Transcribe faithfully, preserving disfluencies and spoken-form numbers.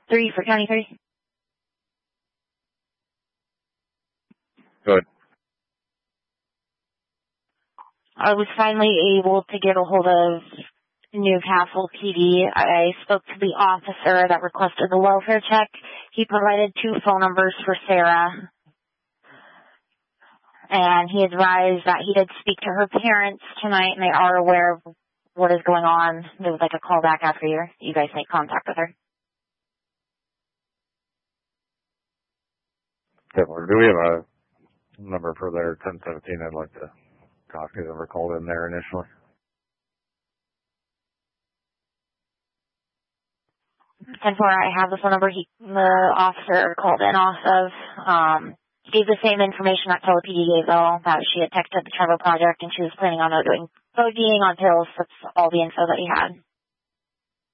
three for County three. Good. I was finally able to get a hold of Newcastle P D. I spoke to the officer that requested the welfare check. He provided two phone numbers for Sarah. And he advised that he did speak to her parents tonight, and they are aware of what is going on. They would like a call back after you, you guys make contact with her. Definitely. Do we have a number for their ten seventeen? I'd like to talk to whoever called in there initially. ten four, I have the phone number he, the officer called in off of. Um, he gave the same information that Tulsa P D gave, though, that she had texted the Trevor Project and she was planning on doing ODing on pills. That's all the info that he had.